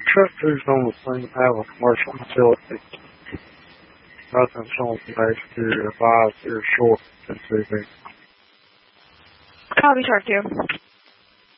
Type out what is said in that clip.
Truck 2's on the scene have a commercial utility. Nothing's on the exterior. Advise here short and CV. Copy, Truck 2.